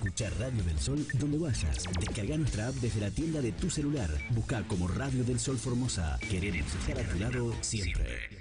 escuchar Radio del Sol donde vayas. Descarga nuestra app desde la tienda de tu celular. Busca como Radio del Sol Formosa. Queremos estar a tu lado siempre.